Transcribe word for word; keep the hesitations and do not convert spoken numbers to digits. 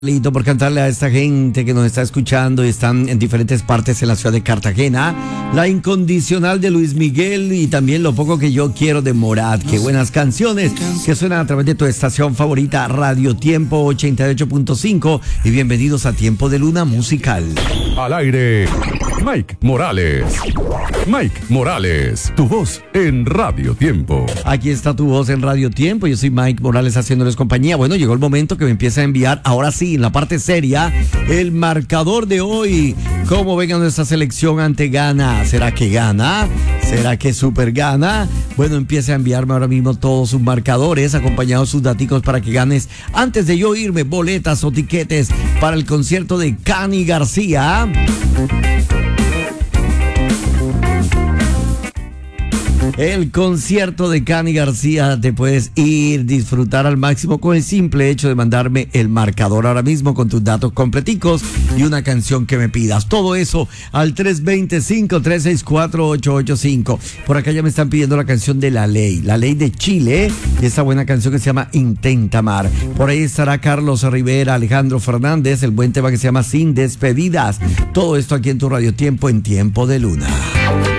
Lito, por cantarle a esta gente que nos está escuchando y están en diferentes partes en la ciudad de Cartagena. La Incondicional de Luis Miguel y también Lo Poco Que Yo Quiero de Morat. Qué buenas canciones que suenan a través de tu estación favorita, Radio Tiempo ochenta y ocho punto cinco. Y bienvenidos a Tiempo de Luna Musical. Al aire, Mike Morales. Mike Morales, tu voz en Radio Tiempo. Aquí está tu voz en Radio Tiempo. Yo soy Mike Morales haciéndoles compañía. Bueno, llegó el momento que me empieza a enviar, ahora sí, en la parte seria, el marcador de hoy. ¿Cómo venga nuestra selección ante Ghana? ¿Será que gana? ¿Será que super gana? Bueno, empiece a enviarme ahora mismo todos sus marcadores, acompañados sus daticos para que ganes, antes de yo irme, boletas o tiquetes para el concierto de Cani García. El concierto de Cani García te puedes ir, disfrutar al máximo con el simple hecho de mandarme el marcador ahora mismo con tus datos completicos y una canción que me pidas. Todo eso al tres dos cinco, tres seis cuatro, ocho ocho cinco. Por acá ya me están pidiendo la canción de La Ley, La Ley de Chile, y esa buena canción que se llama Intenta Amar. Por ahí estará Carlos Rivera, Alejandro Fernández, el buen tema que se llama Sin Despedidas. Todo esto aquí en tu Radio Tiempo, en Tiempo de Luna.